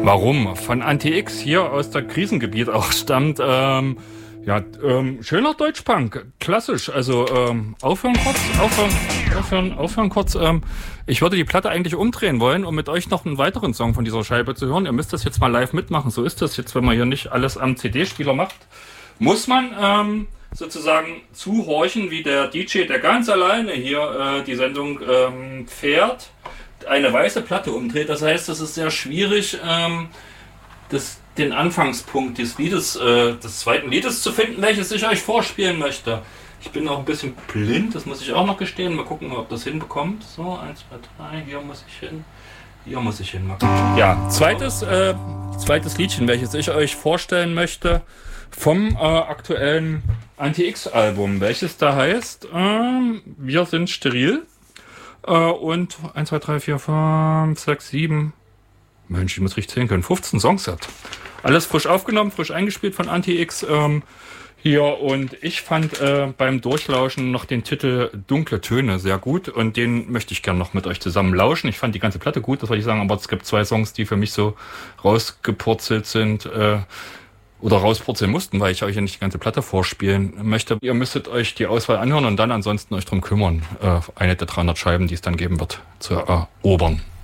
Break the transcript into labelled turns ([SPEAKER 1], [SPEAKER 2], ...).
[SPEAKER 1] Warum? Von Anti-X hier aus der Krisengebiet auch stammt, schöner Deutschpunk, klassisch, also aufhören kurz. Ich würde die Platte eigentlich umdrehen wollen, um mit euch noch einen weiteren Song von dieser Scheibe zu hören. Ihr müsst das jetzt mal live mitmachen, so ist das jetzt, wenn man hier nicht alles am CD-Spieler macht. Muss man sozusagen zuhorchen, wie der DJ, der ganz alleine hier die Sendung fährt, eine weiße Platte umdreht. Das heißt, es ist sehr schwierig, den Anfangspunkt des Liedes, des zweiten Liedes zu finden, welches ich euch vorspielen möchte. Ich bin auch ein bisschen blind, das muss ich auch noch gestehen. Mal gucken, ob das hinbekommt. So, 1, 2, 3, hier muss ich hin. Hier muss ich hin. Mal gucken. Ja, zweites Liedchen, welches ich euch vorstellen möchte, vom aktuellen Anti-X-Album, welches da heißt Wir sind steril. Und 1, 2, 3, 4, 5, 6, 7. Mensch, ich muss richtig zählen können. 15 Songs hat. Alles frisch aufgenommen, frisch eingespielt von Anti-X hier. Und ich fand beim Durchlauschen noch den Titel Dunkle Töne sehr gut. Und den möchte ich gerne noch mit euch zusammen lauschen. Ich fand die ganze Platte gut, das wollte ich sagen. Aber es gibt 2 Songs, die für mich so rausgepurzelt sind oder rauspurzeln mussten, weil ich euch ja nicht die ganze Platte vorspielen möchte. Ihr müsstet euch die Auswahl anhören und dann ansonsten euch drum kümmern, eine der 300 Scheiben, die es dann geben wird, zu erobern.